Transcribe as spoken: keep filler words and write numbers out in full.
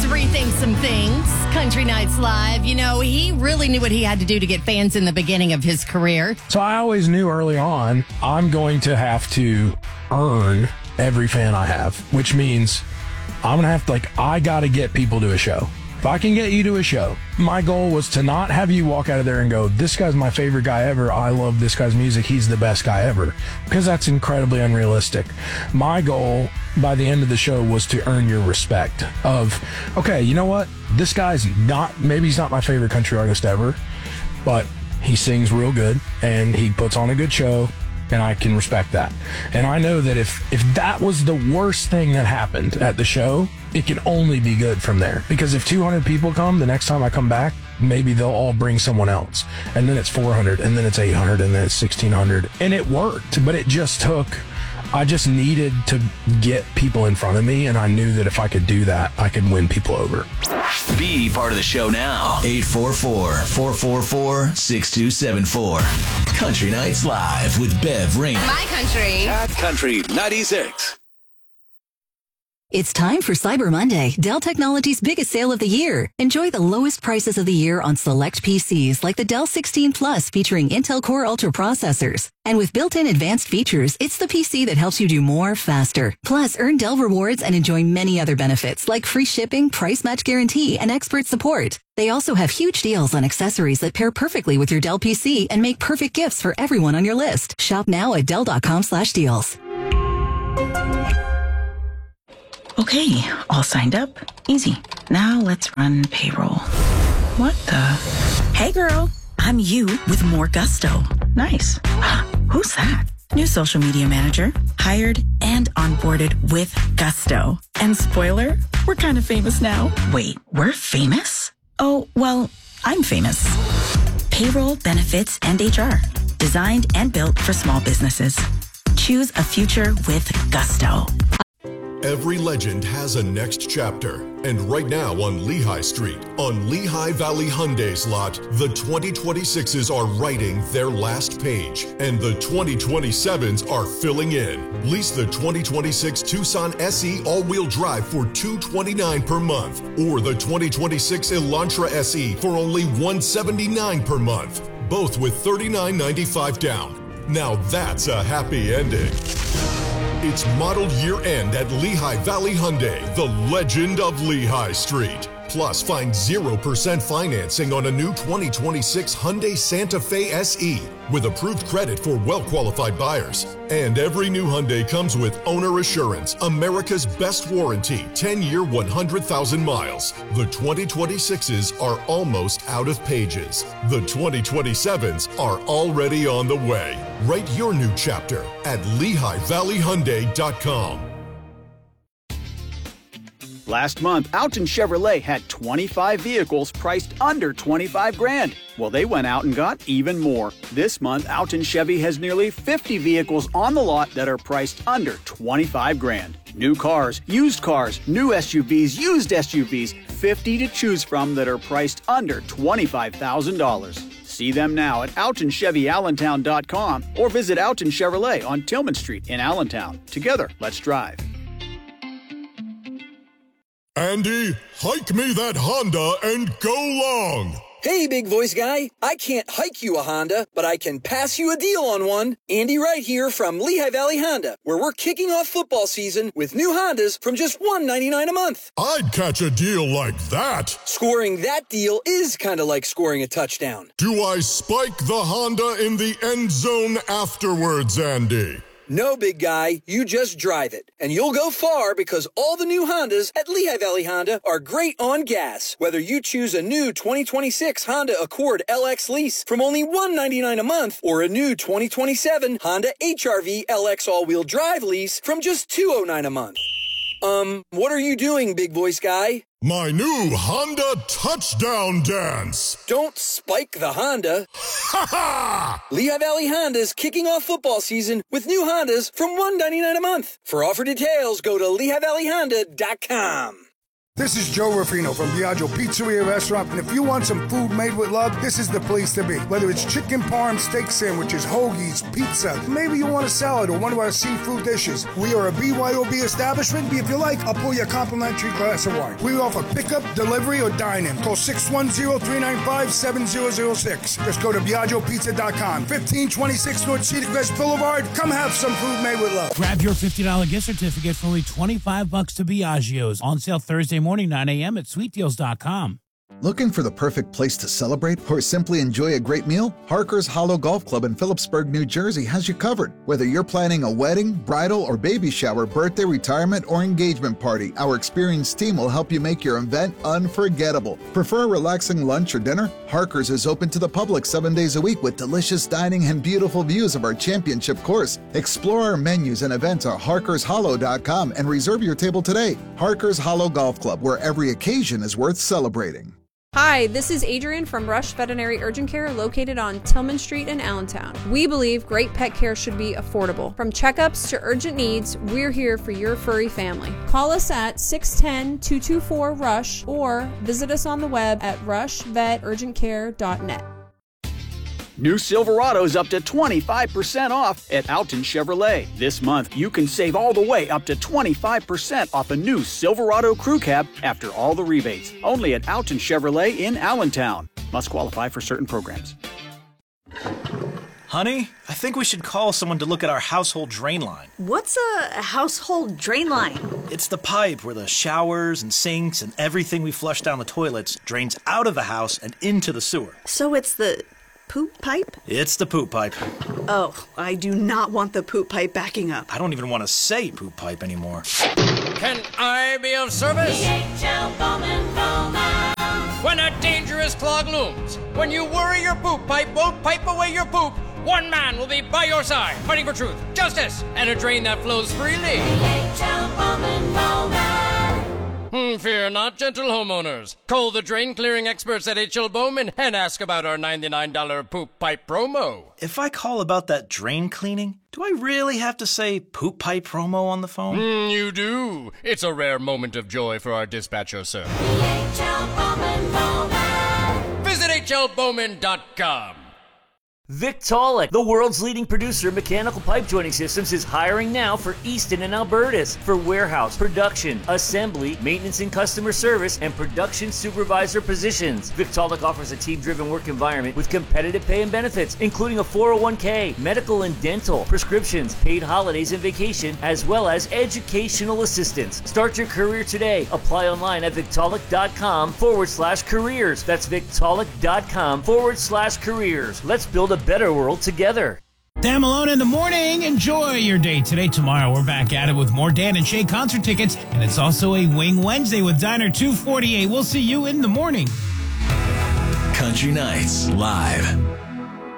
rethink some things. Country Nights Live. You know, he really knew what he had to do to get fans in the beginning of his career. So I always knew early on, I'm going to have to earn every fan I have, which means I'm going to have to, like, I got to get people to a show. If I can get you to a show, my goal was to not have you walk out of there and go, this guy's my favorite guy ever. I love this guy's music. He's the best guy ever. Because that's incredibly unrealistic. My goal by the end of the show was to earn your respect of, okay, you know what? This guy's not, maybe he's not my favorite country artist ever, but he sings real good and he puts on a good show. And I can respect that. And I know that if, if that was the worst thing that happened at the show, it can only be good from there. Because if two hundred people come, the next time I come back, maybe they'll all bring someone else. And then it's four hundred, and then it's eight hundred, and then it's sixteen hundred. And it worked, but it just took, I just needed to get people in front of me, and I knew that if I could do that, I could win people over. Be part of the show now. eight four four, four four four, six two seven four. Country Nights Live with Bev Rainey. My country. At Country ninety-six. It's time for Cyber Monday, Dell Technologies' biggest sale of the year. Enjoy the lowest prices of the year on select P Cs like the Dell sixteen Plus featuring Intel Core Ultra processors. And with built-in advanced features, it's the P C that helps you do more faster. Plus, earn Dell rewards and enjoy many other benefits like free shipping, price match guarantee, and expert support. They also have huge deals on accessories that pair perfectly with your Dell P C and make perfect gifts for everyone on your list. Shop now at dell.com slash deals. Okay, all signed up. Easy. Now let's run payroll. What the? Hey girl, I'm you with more gusto. Nice. Who's that? New social media manager. Hired and onboarded with gusto. And spoiler, we're kind of famous now. Wait, we're famous? Oh, well, I'm famous. Payroll, benefits, and H R. Designed and built for small businesses. Choose a future with gusto. Every legend has a next chapter, and right now on Lehigh Street, on Lehigh Valley Hyundai's lot, the twenty twenty-sixes are writing their last page, and the twenty twenty-sevens are filling in. Lease the twenty twenty-six Tucson S E all-wheel drive for two hundred twenty-nine dollars per month, or the twenty twenty-six Elantra S E for only one hundred seventy-nine dollars per month, both with thirty-nine ninety-five down. Now that's a happy ending. It's model year end at Lehigh Valley Hyundai, the legend of Lehigh Street. Plus, find zero percent financing on a new twenty twenty-six Hyundai Santa Fe S E with approved credit for well-qualified buyers. And every new Hyundai comes with owner assurance, America's best warranty, ten-year, one hundred thousand miles. The twenty twenty-sixes are almost out of pages. The twenty twenty-sevens are already on the way. Write your new chapter at Lehigh Valley Hyundai dot com. Last month, Alton Chevrolet had twenty-five vehicles priced under twenty-five grand. Well, they went out and got even more. This month, Alton Chevy has nearly fifty vehicles on the lot that are priced under twenty-five grand. New cars, used cars, new S U Vs, used S U Vs, fifty to choose from that are priced under twenty-five thousand dollars. See them now at Alton Chevy Allentown dot com or visit Alton Chevrolet on Tillman Street in Allentown. Together, let's drive. Andy, hike me that Honda and go long! Hey, big voice guy. I can't hike you a Honda, but I can pass you a deal on one. Andy Wright here from Lehigh Valley Honda, where we're kicking off football season with new Hondas from just one hundred ninety-nine dollars a month. I'd catch a deal like that. Scoring that deal is kind of like scoring a touchdown. Do I spike the Honda in the end zone afterwards, Andy? No, big guy, you just drive it. And you'll go far because all the new Hondas at Lehigh Valley Honda are great on gas. Whether you choose a new twenty twenty-six Honda Accord L X lease from only one hundred ninety-nine dollars a month or a new twenty twenty-seven Honda H R V L X all-wheel drive lease from just two hundred nine dollars a month. Um, what are you doing, big voice guy? My new Honda touchdown dance! Don't spike the Honda. Ha ha! Lehigh Valley Honda's kicking off football season with new Hondas from one hundred ninety-nine dollars a month. For offer details, go to Lehigh Valley Honda dot com. This is Joe Ruffino from Biagio Pizzeria Restaurant, and if you want some food made with love, this is the place to be. Whether it's chicken parm, steak sandwiches, hoagies, pizza, maybe you want a salad or one of our seafood dishes. We are a B Y O B establishment, but if you like, I'll pour you a complimentary glass of wine. We offer pickup, delivery, or dine-in. Call six one zero, three nine five, seven zero zero six. Just go to Biagio Pizza dot com. fifteen twenty-six North Cedar Crest Boulevard. Come have some food made with love. Grab your fifty dollars gift certificate for only twenty-five bucks to Biagio's. On sale Thursday morning, nine a.m. at sweet deals dot com. Looking for the perfect place to celebrate or simply enjoy a great meal? Harker's Hollow Golf Club in Phillipsburg, New Jersey has you covered. Whether you're planning a wedding, bridal, or baby shower, birthday, retirement, or engagement party, our experienced team will help you make your event unforgettable. Prefer a relaxing lunch or dinner? Harker's is open to the public seven days a week with delicious dining and beautiful views of our championship course. Explore our menus and events at harkers hollow dot com and reserve your table today. Harker's Hollow Golf Club, where every occasion is worth celebrating. Hi, this is Adrian from Rush Veterinary Urgent Care located on Tillman Street in Allentown. We believe great pet care should be affordable. From checkups to urgent needs, we're here for your furry family. Call us at six one zero, two two four, RUSH or visit us on the web at rush vet urgent care dot net. New Silverado's up to twenty-five percent off at Alton Chevrolet. This month, you can save all the way up to twenty-five percent off a new Silverado Crew Cab after all the rebates. Only at Alton Chevrolet in Allentown. Must qualify for certain programs. Honey, I think we should call someone to look at our household drain line. What's a household drain line? It's the pipe where the showers and sinks and everything we flush down the toilets drains out of the house and into the sewer. So it's the poop pipe? It's the poop pipe. Oh, I do not want the poop pipe backing up. I don't even want to say poop pipe anymore. Can I be of service? D H L Bowman Bowman. When a dangerous clog looms, when you worry your poop pipe won't pipe away your poop, one man will be by your side, fighting for truth, justice, and a drain that flows freely. D H L Bowman Bowman. Hmm, fear not, gentle homeowners. Call the drain clearing experts at H L Bowman and ask about our ninety-nine dollars poop pipe promo. If I call about that drain cleaning, do I really have to say poop pipe promo on the phone? Mm, you do. It's a rare moment of joy for our dispatcher, sir. D H L Bowman Bowman. Visit H L Bowman dot com. Victaulic, the world's leading producer of mechanical pipe joining systems, is hiring now for Easton and Albertus for warehouse, production, assembly, maintenance and customer service, and production supervisor positions. Victaulic offers a team-driven work environment with competitive pay and benefits, including a four oh one k, medical and dental, prescriptions, paid holidays and vacation, as well as educational assistance. Start your career today. Apply online at Victaulic.com forward slash careers. That's Victaulic.com forward slash careers. Let's build a better world together. Dan Malone in the morning. Enjoy your day today. Tomorrow, we're back at it with more Dan and Shay concert tickets. And it's also a Wing Wednesday with Diner two forty-eight. We'll see you in the morning. Country Nights Live.